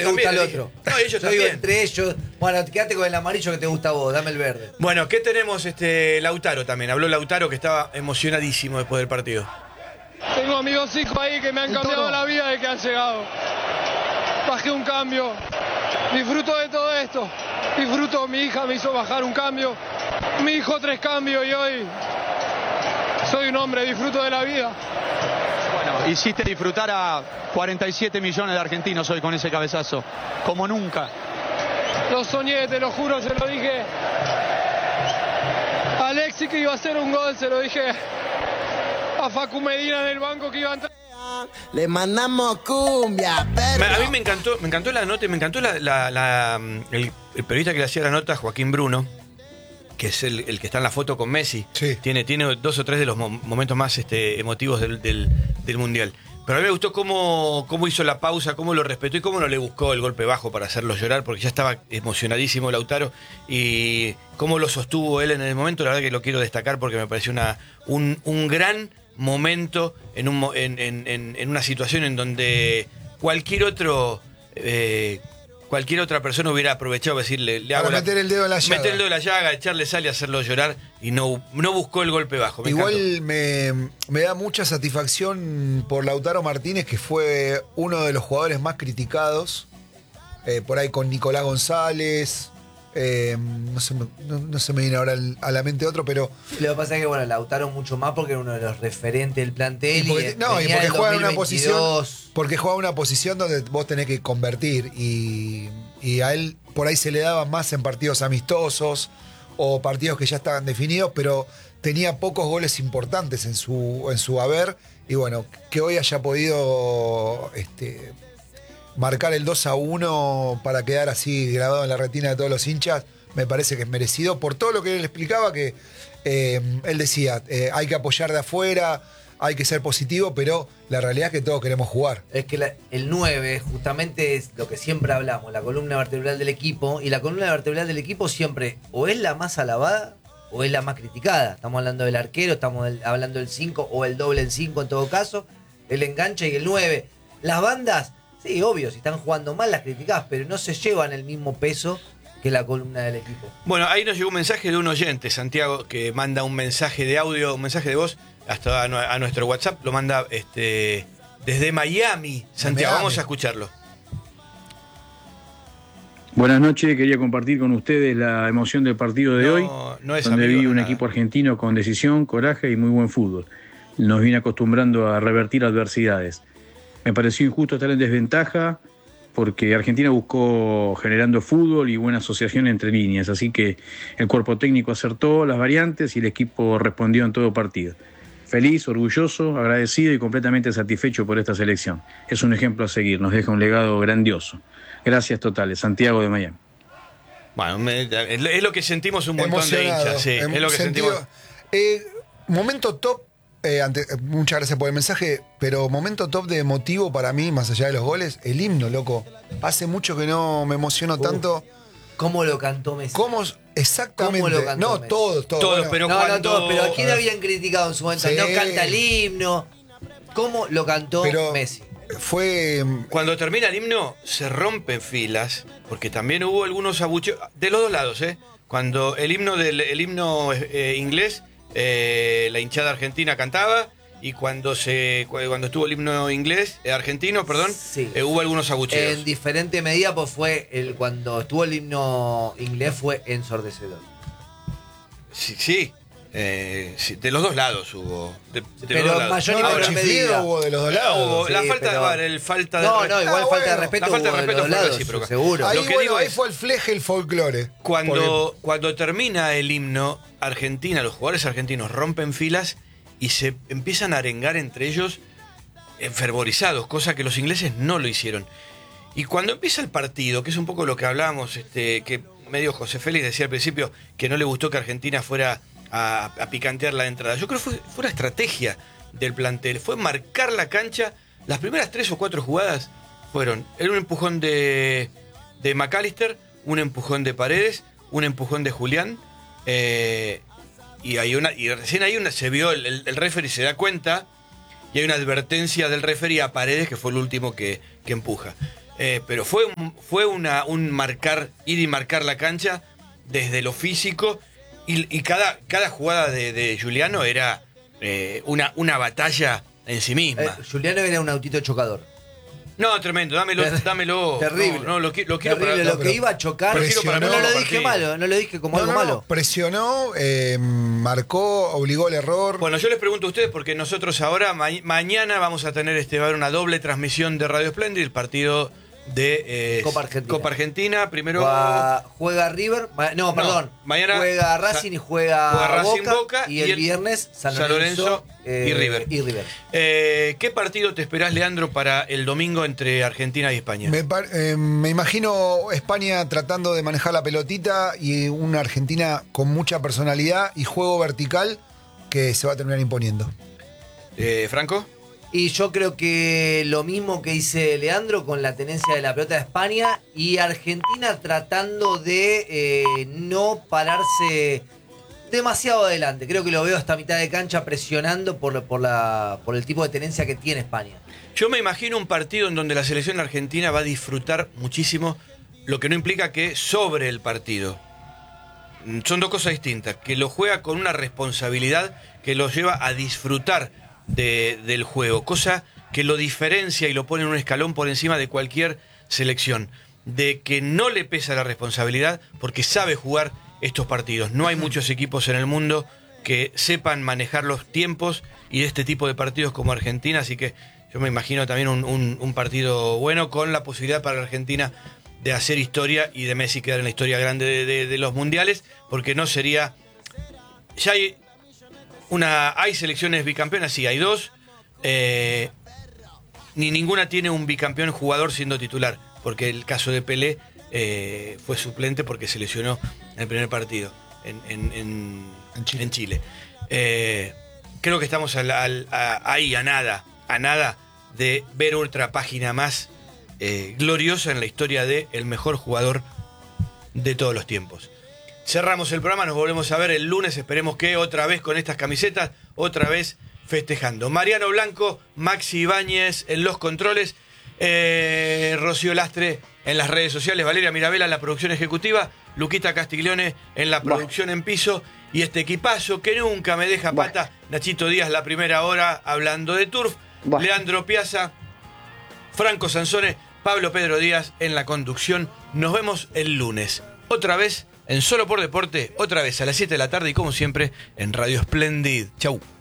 le gusta al también, otro. No, ellos Yo también. digo entre ellos. Bueno, quédate con el amarillo que te gusta a vos, dame el verde. Bueno, ¿qué tenemos? Lautaro también. Habló Lautaro, que estaba emocionadísimo después del partido. Tengo amigos hijos ahí que me han cambiado la vida de que han llegado. Bajé un cambio. Disfruto de todo esto. Disfruto, mi hija me hizo bajar un cambio. Mi hijo 3 cambios y hoy soy un hombre, disfruto de la vida. Bueno, hiciste disfrutar a 47 millones de argentinos hoy con ese cabezazo. Como nunca. Lo soñé, te lo juro, se lo dije a Alexis que iba a hacer un gol, se lo dije a Facu Medina en el banco que iba a entrar. Le mandamos cumbia, perro. A mí me encantó la nota, y me encantó el periodista que le hacía la nota, Joaquín Bruno, que es el que está en la foto con Messi. Sí. Tiene 2 o 3 de los momentos más emotivos del Mundial. Pero a mí me gustó cómo hizo la pausa, cómo lo respetó y cómo no le buscó el golpe bajo para hacerlo llorar, porque ya estaba emocionadísimo Lautaro, y cómo lo sostuvo él en el momento. La verdad que lo quiero destacar porque me pareció un gran momento en una situación en donde cualquier otra persona hubiera aprovechado para decirle, meter el dedo en la llaga. Meter el dedo en la llaga, echarle sal y hacerlo llorar, y no buscó el golpe bajo. Igual me da mucha satisfacción por Lautaro Martínez, que fue uno de los jugadores más criticados, por ahí con Nicolás González, no se me viene ahora a la mente otro, pero... Lo que pasa es que, bueno, Lautaro mucho más porque era uno de los referentes del plantel. Y porque juega en una posición, porque juega en una posición donde vos tenés que convertir, y a él por ahí se le daba más en partidos amistosos o partidos que ya estaban definidos, pero tenía pocos goles importantes en su haber, y bueno, que hoy haya podido marcar el 2-1 para quedar así grabado en la retina de todos los hinchas, me parece que es merecido por todo lo que él explicaba, que él decía, hay que apoyar de afuera, hay que ser positivo, pero la realidad es que todos queremos jugar. Es que el 9 justamente es lo que siempre hablamos, la columna vertebral del equipo, y la columna vertebral del equipo siempre o es la más alabada o es la más criticada. Estamos hablando del arquero, estamos hablando del 5 o el doble en 5 en todo caso, el enganche y el 9. Las bandas, sí, obvio, si están jugando mal las criticás, pero no se llevan el mismo peso que la columna del equipo. Bueno, ahí nos llegó un mensaje de un oyente, Santiago, que manda un mensaje de audio, un mensaje de voz hasta a nuestro WhatsApp, lo manda desde Miami, Santiago. Vamos a escucharlo. Buenas noches, quería compartir con ustedes la emoción del partido de hoy, no es donde amigo, vi un nada. equipo argentino con decisión, coraje y muy buen fútbol. Nos viene acostumbrando a revertir adversidades. Me pareció injusto estar en desventaja porque Argentina buscó generando fútbol y buena asociación entre líneas, así que el cuerpo técnico acertó las variantes y el equipo respondió en todo partido. Feliz, orgulloso, agradecido y completamente satisfecho por esta selección. Es un ejemplo a seguir, nos deja un legado grandioso. Gracias totales, Santiago de Miami. Bueno, es lo que sentimos un montón de hinchas, sí, es lo que sentimos. Momento top, muchas gracias por el mensaje, pero momento top de emotivo para mí, más allá de los goles, el himno, loco. Hace mucho que no me emociono tanto. ¿Cómo lo cantó Messi? Exactamente. ¿Cómo lo cantó no, Messi? todos. Todos, pero no, cuando... no todos, pero ¿a quién habían criticado en su momento? Sí. No canta el himno. ¿Cómo lo cantó Messi? Fue... Cuando termina el himno, se rompen filas, porque también hubo algunos abucheos, de los dos lados, ¿eh? Cuando el himno inglés, la hinchada argentina cantaba, y cuando estuvo el himno argentino, sí. Hubo algunos abucheos. En diferente medida, pues cuando estuvo el himno inglés fue ensordecedor. Sí. De los dos lados hubo. Pero mayor y menor medida. Hubo de los dos lados. La Sí, falta pero... de falta de igual falta de respeto. La falta de respeto fue fue lados, recíproca. seguro. Lo que digo ahí es, fue el fleje, el folclore. Cuando termina el himno, Argentina, los jugadores argentinos rompen filas y se empiezan a arengar entre ellos enfervorizados, cosa que los ingleses no lo hicieron. Y cuando empieza el partido, que es un poco lo que hablábamos, que medio José Félix decía al principio que no le gustó que Argentina fuera a picantear la entrada. Yo creo que fue una estrategia del plantel, fue marcar la cancha. Las primeras 3 o 4 jugadas fueron un empujón de McAllister, un empujón de Paredes, un empujón de Julián, y recién ahí se vio, el referee se da cuenta, y hay una advertencia del referee a Paredes, que fue el último que empuja. pero fue un marcar, ir y marcar la cancha desde lo físico, y cada jugada de Giuliano era una batalla en sí misma. Giuliano era un autito chocador. No, tremendo, dámelo. Terrible. No, lo quiero terrible, para lo que iba a chocar. Presionó, no lo dije malo, no lo dije como algo malo. Presionó, marcó, obligó el error. Bueno, yo les pregunto a ustedes, porque nosotros ahora, mañana vamos a tener va a haber una doble transmisión de Radio Splendid, el partido de Copa Argentina. Primero juega River, perdón. Mañana juega Racing y juega Boca, y el viernes San Lorenzo y River. ¿Qué partido te esperás, Leandro, para el domingo entre Argentina y España? Me imagino España tratando de manejar la pelotita y una Argentina con mucha personalidad y juego vertical que se va a terminar imponiendo. ¿Franco? Y yo creo que lo mismo que dice Leandro con la tenencia de la pelota de España y Argentina tratando de no pararse demasiado adelante. Creo que lo veo hasta mitad de cancha presionando por el tipo de tenencia que tiene España. Yo me imagino un partido en donde la selección argentina va a disfrutar muchísimo, lo que no implica que sobre el partido. Son dos cosas distintas, que lo juega con una responsabilidad que lo lleva a disfrutar del juego, cosa que lo diferencia y lo pone en un escalón por encima de cualquier selección, de que no le pesa la responsabilidad porque sabe jugar estos partidos. No hay muchos equipos en el mundo que sepan manejar los tiempos y este tipo de partidos como Argentina, así que yo me imagino también un partido bueno, con la posibilidad para Argentina de hacer historia y de Messi quedar en la historia grande de los mundiales, porque no sería... Ya hay selecciones bicampeonas, sí, hay dos. Ni ninguna tiene un bicampeón jugador siendo titular, porque el caso de Pelé fue suplente porque se lesionó en el primer partido en Chile. Creo que estamos ahí a nada de ver otra página más gloriosa en la historia de el mejor jugador de todos los tiempos. Cerramos el programa, nos volvemos a ver el lunes, esperemos que otra vez con estas camisetas, otra vez festejando. Mariano Blanco, Maxi Ibáñez en los controles, Rocío Lastre en las redes sociales, Valeria Mirabella en la producción ejecutiva, Luquita Castiglione en la producción en piso, y este equipazo que nunca me deja pata, Nachito Díaz la primera hora hablando de turf, Leandro Piazza, Franco Sansone, Pablo Pedro Díaz en la conducción. Nos vemos el lunes, otra vez en Solo por Deporte, otra vez a las 7 de la tarde y como siempre en Radio Splendid. Chau.